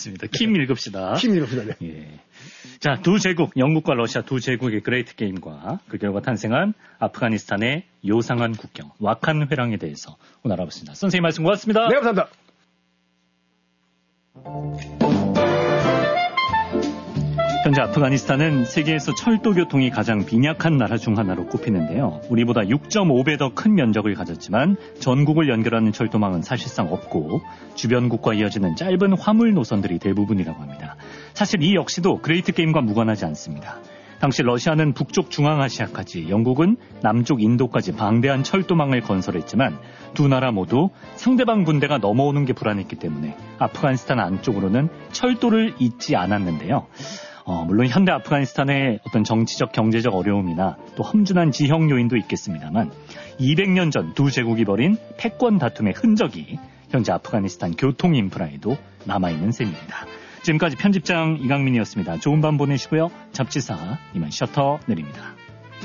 알겠습니다. 킴 읽읍시다. 킴 읽읍시다. 네. 예. 자, 두 제국, 영국과 러시아 두 제국의 그레이트 게임과 그 결과 탄생한 아프가니스탄의 요상한 국경, 와칸 회랑에 대해서 오늘 알아봤습니다. 선생님 말씀 고맙습니다. 네, 감사합니다. 현재 아프가니스탄은 세계에서 철도 교통이 가장 빈약한 나라 중 하나로 꼽히는데요. 우리보다 6.5배 더 큰 면적을 가졌지만 전국을 연결하는 철도망은 사실상 없고 주변국과 이어지는 짧은 화물 노선들이 대부분이라고 합니다. 사실 이 역시도 그레이트 게임과 무관하지 않습니다. 당시 러시아는 북쪽 중앙아시아까지, 영국은 남쪽 인도까지 방대한 철도망을 건설했지만 두 나라 모두 상대방 군대가 넘어오는 게 불안했기 때문에 아프가니스탄 안쪽으로는 철도를 잇지 않았는데요. 물론 현대 아프가니스탄의 어떤 정치적, 경제적 어려움이나 또 험준한 지형 요인도 있겠습니다만 200년 전 두 제국이 벌인 패권 다툼의 흔적이 현재 아프가니스탄 교통 인프라에도 남아있는 셈입니다. 지금까지 편집장 이강민이었습니다. 좋은 밤 보내시고요. 잡지사 이만 셔터 내립니다.